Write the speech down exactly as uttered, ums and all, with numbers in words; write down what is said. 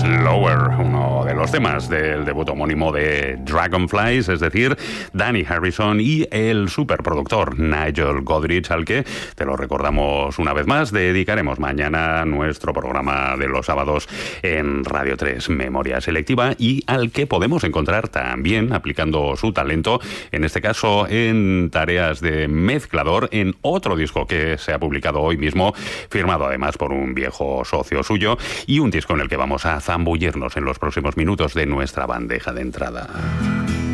Slower, uno de los temas del debut homónimo de Dragonflies, es decir, Danny Harrison y el superproductor Nigel Godrich, al que, te lo recordamos una vez más, dedicaremos mañana nuestro programa de los sábados en Radio tres, Memoria Selectiva, y al que podemos encontrar también aplicando su talento, en este caso en tareas de mezclador, en otro disco que se ha publicado hoy mismo, firmado además por un viejo socio suyo, y un disco en el que vamos a zambullirnos en los próximos minutos de nuestra bandeja de entrada.